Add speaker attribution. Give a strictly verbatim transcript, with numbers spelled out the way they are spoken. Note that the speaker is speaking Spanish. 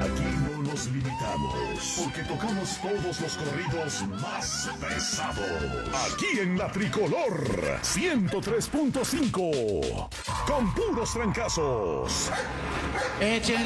Speaker 1: Aquí no nos limitamos, porque tocamos todos los corridos más pesados. Aquí en La Tricolor, ciento tres punto cinco, con puros trancazos.
Speaker 2: Echen